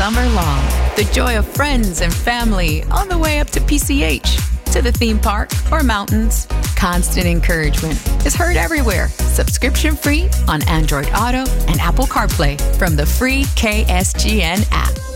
summer long. The joy of friends and family all the way up to PCH, to the theme park or mountains. Constant encouragement is heard everywhere. Subscription free on Android Auto and Apple CarPlay from the free KSGN app.